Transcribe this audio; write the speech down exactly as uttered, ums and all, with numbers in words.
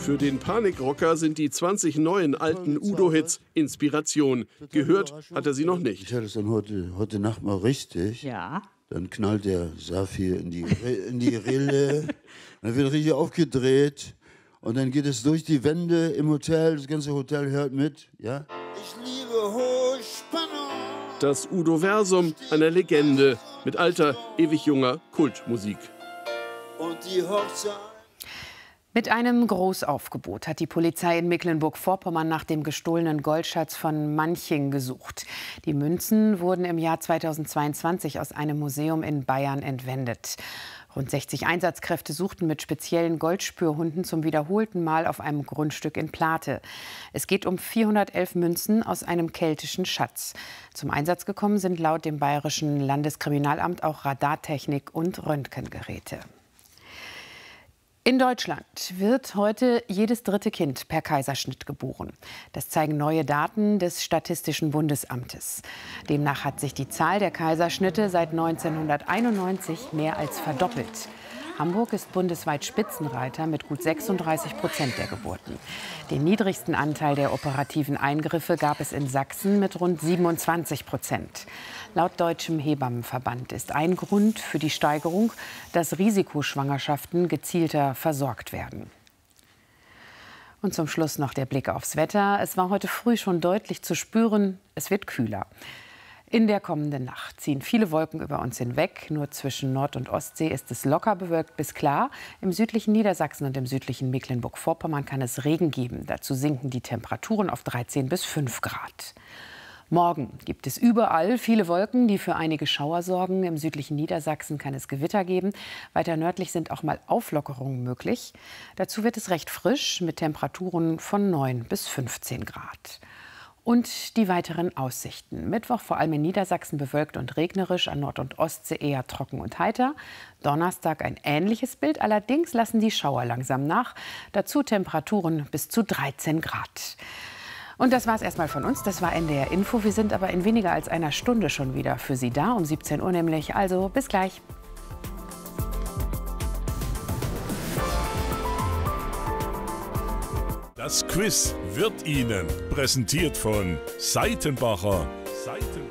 Für den Panikrocker sind die zwanzig neuen alten Udo-Hits Inspiration. Gehört hat er sie noch nicht. Ich höre das dann heute, heute Nacht mal richtig. Ja. Dann knallt der Saphir in die, in die Rille. Dann wird richtig aufgedreht. Und dann geht es durch die Wände im Hotel. Das ganze Hotel hört mit. Ja? Ich liebe Hochspannung. Das Udo-Versum, eine Legende mit alter, ewig junger Kultmusik. Und die Hochzeit. Mit einem Großaufgebot hat die Polizei in Mecklenburg-Vorpommern nach dem gestohlenen Goldschatz von Manching gesucht. Die Münzen wurden im Jahr zweitausendzweiundzwanzig aus einem Museum in Bayern entwendet. Rund sechzig Einsatzkräfte suchten mit speziellen Goldspürhunden zum wiederholten Mal auf einem Grundstück in Plate. Es geht um vierhundertelf Münzen aus einem keltischen Schatz. Zum Einsatz gekommen sind laut dem Bayerischen Landeskriminalamt auch Radartechnik und Röntgengeräte. In Deutschland wird heute jedes dritte Kind per Kaiserschnitt geboren. Das zeigen neue Daten des Statistischen Bundesamtes. Demnach hat sich die Zahl der Kaiserschnitte seit neunzehnhunderteinundneunzig mehr als verdoppelt. Hamburg ist bundesweit Spitzenreiter mit gut sechsunddreißig Prozent der Geburten. Den niedrigsten Anteil der operativen Eingriffe gab es in Sachsen mit rund siebenundzwanzig Prozent. Laut Deutschem Hebammenverband ist ein Grund für die Steigerung, dass Risikoschwangerschaften gezielter versorgt werden. Und zum Schluss noch der Blick aufs Wetter. Es war heute früh schon deutlich zu spüren, es wird kühler. In der kommenden Nacht ziehen viele Wolken über uns hinweg. Nur zwischen Nord- und Ostsee ist es locker bewölkt bis klar. Im südlichen Niedersachsen und im südlichen Mecklenburg-Vorpommern kann es Regen geben. Dazu sinken die Temperaturen auf dreizehn bis fünf Grad. Morgen gibt es überall viele Wolken, die für einige Schauer sorgen. Im südlichen Niedersachsen kann es Gewitter geben. Weiter nördlich sind auch mal Auflockerungen möglich. Dazu wird es recht frisch mit Temperaturen von neun bis fünfzehn Grad. Und die weiteren Aussichten. Mittwoch vor allem in Niedersachsen bewölkt und regnerisch, an Nord- und Ostsee eher trocken und heiter. Donnerstag ein ähnliches Bild, allerdings lassen die Schauer langsam nach. Dazu Temperaturen bis zu dreizehn Grad. Und das war es erstmal von uns. Das war N D R Info. Wir sind aber in weniger als einer Stunde schon wieder für Sie da, um siebzehn Uhr nämlich. Also bis gleich. Das Quiz wird Ihnen präsentiert von Seitenbacher. Seitenbacher.